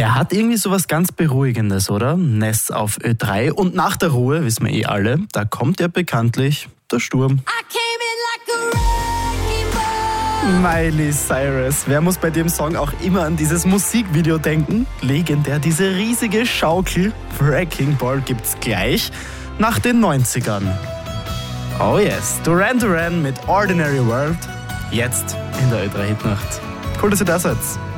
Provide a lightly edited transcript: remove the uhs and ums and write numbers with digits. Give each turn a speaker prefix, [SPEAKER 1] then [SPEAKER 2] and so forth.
[SPEAKER 1] Der hat irgendwie sowas ganz Beruhigendes, oder? Ness auf Ö3 und nach der Ruhe, wissen wir eh alle, da kommt ja bekanntlich der Sturm. Miley Cyrus. Wer muss bei dem Song auch immer an dieses Musikvideo denken? Legendär, diese riesige Schaukel. Wrecking Ball gibt's gleich nach den 90ern. Oh yes, Duran Duran mit Ordinary World. Jetzt in der Ö3 Hitnacht. Cool, dass ihr da seid.